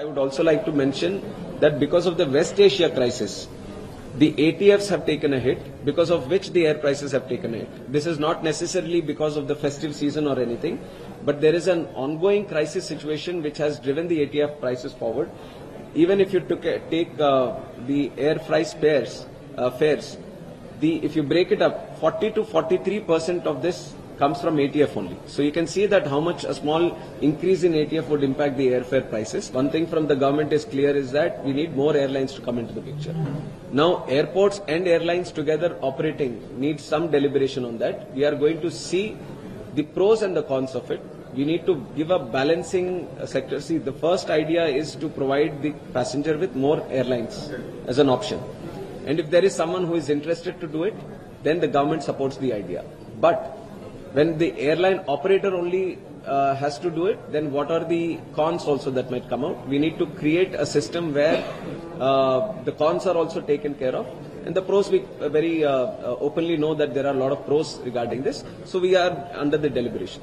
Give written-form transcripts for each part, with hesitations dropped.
I would also like to mention that because of the West Asia crisis, the ATFs have taken a hit, because of which the air prices have taken a hit. This is not necessarily because of the festive season or anything, but there is an ongoing crisis situation which has driven the ATF prices forward. Even if you take the air price fares, if you break it up, 40 to 43% of this comes from ATF only. So you can see that how much a small increase in ATF would impact the airfare prices. One thing from the government is clear is that we need more airlines to come into the picture. Now airports and airlines together operating need some deliberation on that. We are going to see the pros and the cons of it. We need to give a balancing sector. See, the first idea is to provide the passenger with more airlines as an option. And if there is someone who is interested to do it, then the government supports the idea. But when the airline operator only has to do it, then what are the cons also that might come out? We need to create a system where the cons are also taken care of. And the pros, we very openly know that there are a lot of pros regarding this. So we are under the deliberation.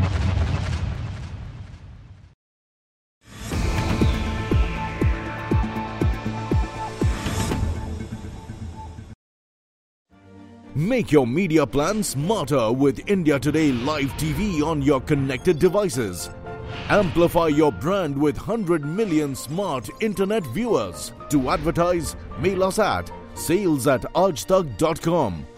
Make your media plan smarter with India Today Live TV on your connected devices. Amplify your brand with 100 million smart internet viewers. To advertise, mail us at sales@aajtak.com.